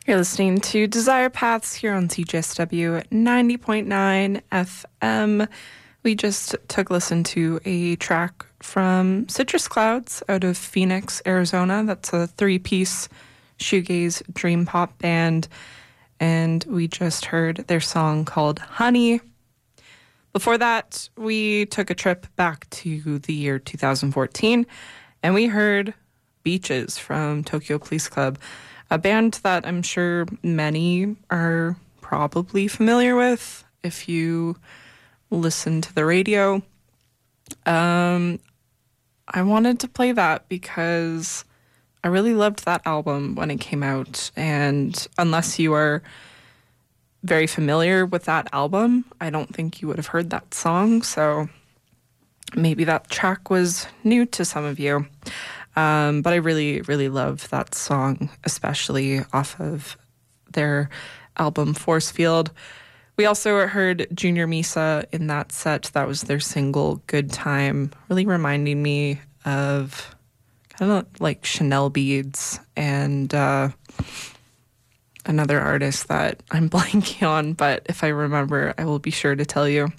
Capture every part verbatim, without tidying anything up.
You're listening to Desire Paths here on C J S W ninety point nine F M. We just took a listen to a track from Citrus Clouds out of Phoenix, Arizona. That's a three-piece shoegaze dream pop band. And we just heard their song called Honey. Before that, we took a trip back to the year two thousand fourteen, and we heard Beaches from Tokyo Police Club, a band that I'm sure many are probably familiar with if you listen to the radio. Um, I wanted to play that because I really loved that album when it came out, and unless you are very familiar with that album, I don't think you would have heard that song, so maybe that track was new to some of you. Um, but I really, really love that song, especially off of their album Force Field. We also heard Junior Misa in that set. That was their single Good Time, really reminding me of kind of like Chanel Beads and uh, another artist that I'm blanking on, but if I remember, I will be sure to tell you.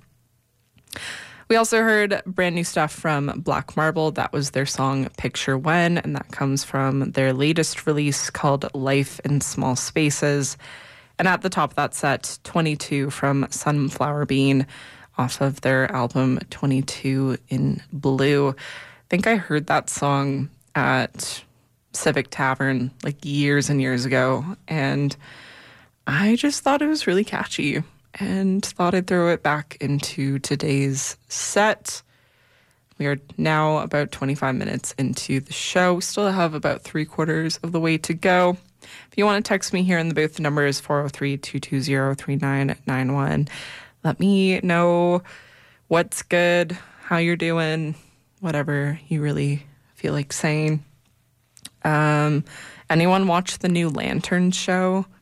We also heard brand new stuff from Black Marble. That was their song Picture When, and that comes from their latest release called Life in Small Spaces. And at the top of that set, twenty-two from Sunflower Bean off of their album twenty-two in Blue. I think I heard that song at Civic Tavern like years and years ago, and I just thought it was really catchy and thought I'd throw it back into today's set. We are now about twenty-five minutes into the show. We still have about three quarters of the way to go. If you want to text me here in the booth, the number is four oh three, two two zero, three nine nine one. Let me know what's good, how you're doing, whatever you really feel like saying. Um, anyone watch the new Lantern show?